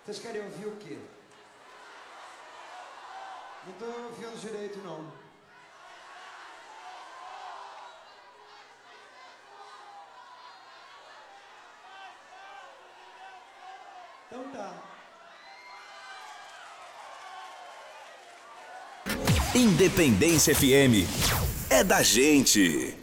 Vocês querem ouvir o quê? Não tô ouvindo direito, não. Então tá. Independência FM é da gente.